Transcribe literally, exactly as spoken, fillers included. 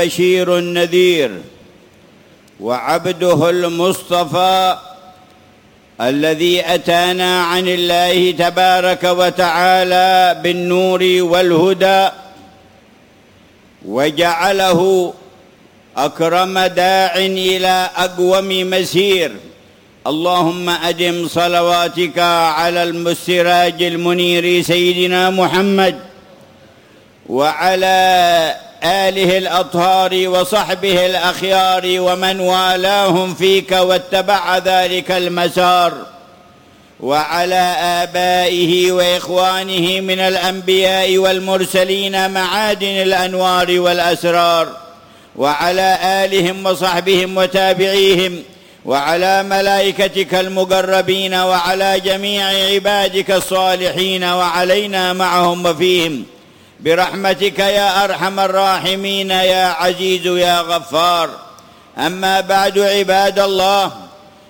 بشير النذير، وعبده المصطفى الذي أتانا عن الله تبارك وتعالى بالنور والهدى، وجعله أكرم داع إلى أقوم مسير. اللهم أدم صلواتك على السراج المنير سيدنا محمد وعلى آله الأطهار وصحبه الأخيار ومن والاهم فيك واتبع ذلك المسار، وعلى آبائه وإخوانه من الأنبياء والمرسلين معادن الأنوار والأسرار، وعلى آلهم وصحبهم وتابعيهم، وعلى ملائكتك المقربين، وعلى جميع عبادك الصالحين، وعلينا معهم وفيهم برحمتك يا أرحم الراحمين يا عزيز يا غفار. أما بعد عباد الله،